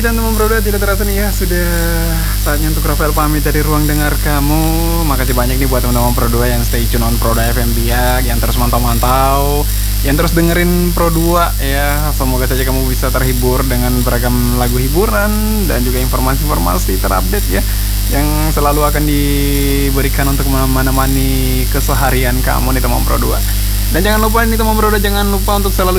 Dan teman Bro, tidak terasa nih ya, sudah saatnya untuk Rafael pamit dari ruang dengar kamu. Makasih banyak nih buat teman-teman Pro 2 yang stay tune on Pro 2 FM Biak, yang terus mantau-mantau, yang terus dengerin Pro 2 ya. Semoga saja kamu bisa terhibur dengan beragam lagu hiburan dan juga informasi-informasi terupdate ya, yang selalu akan diberikan untuk menemani keseharian kamu nih teman Pro 2. Dan jangan lupa nih teman Bro, jangan lupa untuk selalu